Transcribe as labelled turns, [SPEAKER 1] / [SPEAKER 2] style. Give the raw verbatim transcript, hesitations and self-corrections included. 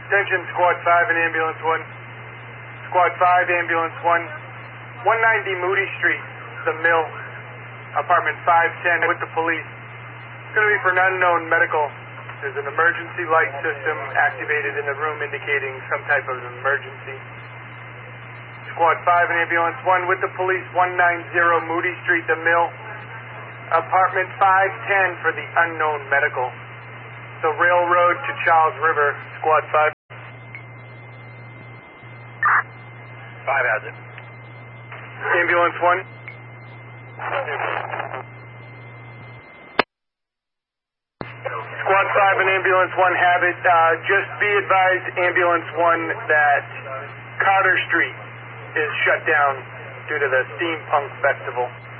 [SPEAKER 1] Attention, Squad five and Ambulance one. Squad five, Ambulance one. one ninety Moody Street, The Mill, apartment five ten with the police. It's going to be for an unknown medical. There's an emergency light system activated in the room indicating some type of emergency. Squad five and Ambulance one with the police, one ninety Moody Street, The Mill, apartment five ten for the unknown medical. The railroad to Charles River, Squad five.
[SPEAKER 2] five has it.
[SPEAKER 1] Ambulance one. Squad five and Ambulance one have it. Uh, just be advised, Ambulance one, that Carter Street is shut down due to the Steampunk Festival.